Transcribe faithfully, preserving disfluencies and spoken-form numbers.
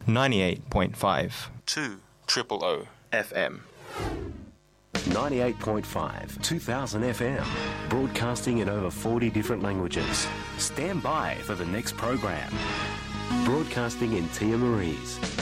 ninety-eight point five. two triple O F M. ninety-eight point five, two thousand F M, broadcasting in over forty different languages. Stand by for the next program. Broadcasting in Tia Marie's.